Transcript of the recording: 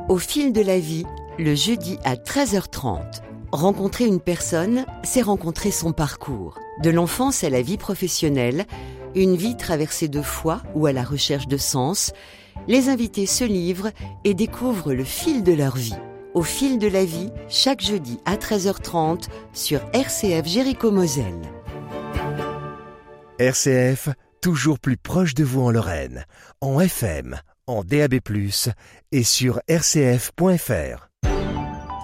Au fil de la vie, le jeudi à 13h30. Rencontrer une personne, c'est rencontrer son parcours. De l'enfance à la vie professionnelle, une vie traversée de foi ou à la recherche de sens, les invités se livrent et découvrent le fil de leur vie. Au fil de la vie, chaque jeudi à 13h30 sur RCF Jéricho-Moselle. RCF, toujours plus proche de vous en Lorraine, en FM, en DAB+, et sur rcf.fr.